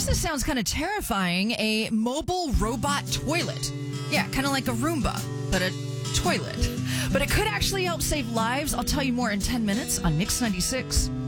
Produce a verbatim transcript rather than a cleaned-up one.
this sounds kind of terrifying. A mobile robot toilet. Yeah, kind of like a Roomba, but a toilet. But it could actually help save lives. I'll tell you more in ten minutes on Mix ninety-six.